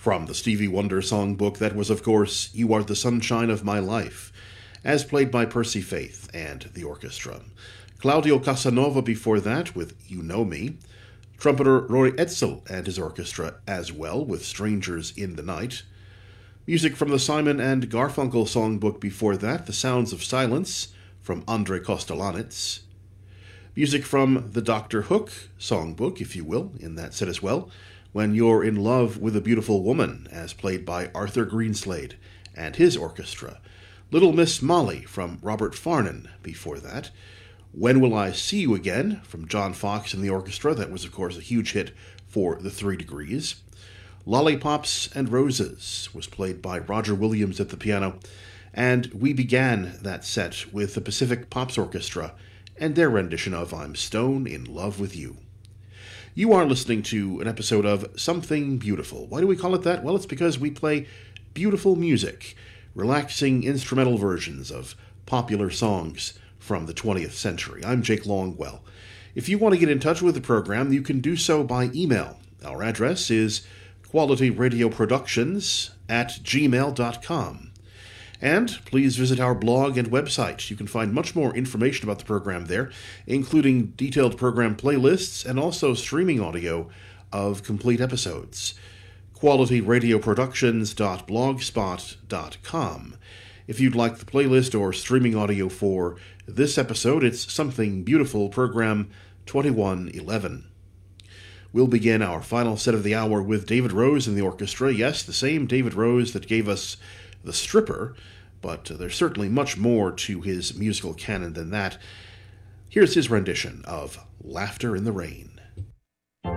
From the Stevie Wonder songbook, that was, of course, You Are the Sunshine of My Life, as played by Percy Faith and the orchestra. Claudio Casanova before that with You Know Me. Trumpeter Roy Edsel and his orchestra as well with Strangers in the Night. Music from the Simon and Garfunkel songbook before that, The Sounds of Silence from Andrei Kostelanetz. Music from the Dr. Hook songbook, if you will, in that set as well, When You're in Love with a Beautiful Woman, as played by Arthur Greenslade and his orchestra. Little Miss Molly from Robert Farnon before that. When Will I See You Again from John Fox and the orchestra. That was, of course, a huge hit for the 3 Degrees. Lollipops and Roses was played by Roger Williams at the piano. And we began that set with the Pacific Pops Orchestra and their rendition of I'm Stone in Love with You. You are listening to an episode of Something Beautiful. Why do we call it that? Well, it's because we play beautiful music, relaxing instrumental versions of popular songs from the 20th century. I'm Jake Longwell. If you want to get in touch with the program, you can do so by email. Our address is qualityradioproductions@gmail.com. And please visit our blog and website. You can find much more information about the program there, including detailed program playlists and also streaming audio of complete episodes. qualityradioproductions.blogspot.com. If you'd like the playlist or streaming audio for this episode, it's Something Beautiful, program 2111. We'll begin our final set of the hour with David Rose and the orchestra. Yes, the same David Rose that gave us The Stripper, but there's certainly much more to his musical canon than that. Here's his rendition of Laughter in the Rain.